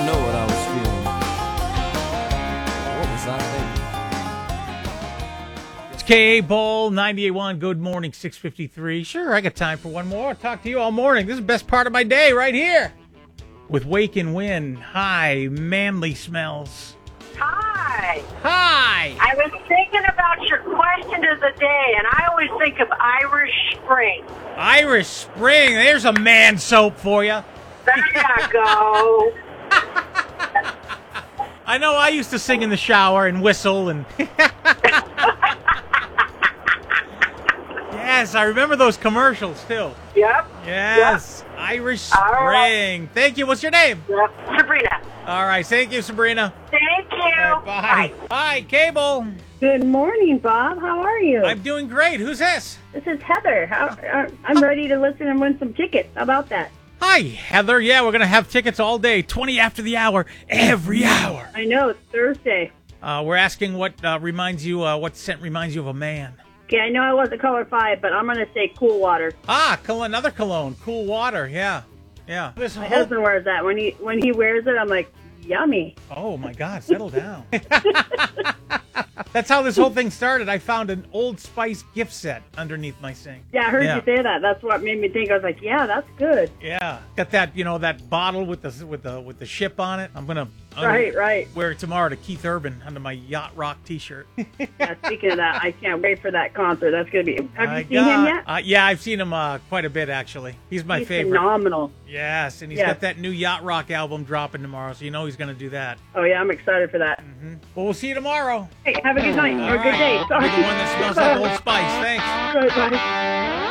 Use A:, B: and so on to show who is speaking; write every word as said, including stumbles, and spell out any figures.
A: I know what I was feeling. What was I thinking?
B: It's K A Bull, ninety-eight point one. Good morning, six fifty-three. Sure, I got time for one more. I'll talk to you all morning. This is the best part of my day right here. With Wake and Win. Hi, manly smells.
C: Hi.
B: Hi.
C: I was thinking about your question of the day, and I always think of Irish Spring.
B: Irish Spring. There's a man soap for you.
C: There you go.
B: I know I used to sing in the shower and whistle and... Yes, I remember those commercials too.
C: Yep.
B: Yes. Yep. Irish Spring.
C: Right.
B: Thank you. What's your name?
C: Yep. Sabrina.
B: All right. Thank you, Sabrina.
C: Thank you.
B: Right, bye. Bye. Hi, Cable.
D: Good morning, Bob. How are you?
B: I'm doing great. Who's this?
D: This is Heather. How, uh, I'm ready to listen and win some tickets. How about that?
B: Hi, Heather. Yeah, we're going to have tickets all day, twenty after the hour, every hour.
D: I know. It's Thursday.
B: Uh, we're asking what uh, reminds you, uh, what scent reminds you of a man?
D: Okay, I know I wasn't color five, but I'm going to say Cool Water.
B: Ah, col- another cologne. Cool Water. Yeah. Yeah. This
D: My
B: whole-
D: husband wears that. When he when he wears it, I'm like, yummy.
B: Oh, my God. Settle down. That's how this whole thing started. I found an Old Spice gift set underneath my sink.
D: Yeah, I heard
B: Yeah.
D: you say that. That's what made me think. I was like, yeah, that's good.
B: Yeah. Got that, you know, that bottle with the with the with the ship on it. I'm gonna, I'm
D: Right,
B: gonna
D: right.
B: wear it tomorrow to Keith Urban under my Yacht Rock T-shirt.
D: Yeah, speaking of that, I can't wait for that concert. That's going to be... Have
B: My
D: you seen
B: God.
D: him yet?
B: Uh, yeah, I've seen him uh, quite a bit, actually. He's my
D: He's
B: favorite.
D: phenomenal.
B: Yes, and he's
D: Yeah.
B: got that new Yacht Rock album dropping tomorrow, so you know he's going to do that.
D: Oh, yeah, I'm excited for that.
B: Mm-hmm. Well, we'll see you tomorrow.
D: Hey, have a good night or
B: All
D: a good day.
B: right. Be the one that smells like Old Spice. Thanks.
D: Bye, bye.